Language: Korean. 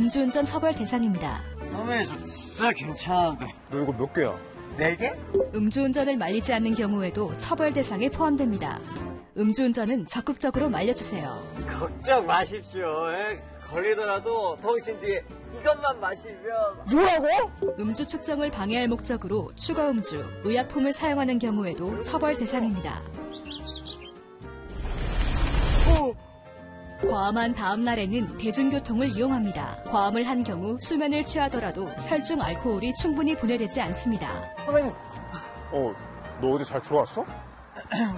음주운전 처벌 대상입니다. 선배님, 저 진짜 괜찮은데. 너 이거 몇 개야? 4개? 음주운전을 말리지 않는 경우에도 처벌 대상에 포함됩니다. 음주운전은 적극적으로 말려주세요. 걱정 마십시오. 걸리더라도 통신 뒤에 이것만 마시면. 뭐라고? 음주 측정을 방해할 목적으로 추가 음주, 의약품을 사용하는 경우에도 처벌 대상입니다. 과음한 다음 날에는 대중교통을 이용합니다. 과음을 한 경우 수면을 취하더라도 혈중 알코올이 충분히 분해되지 않습니다. 선배님. 너 어제 잘 들어왔어?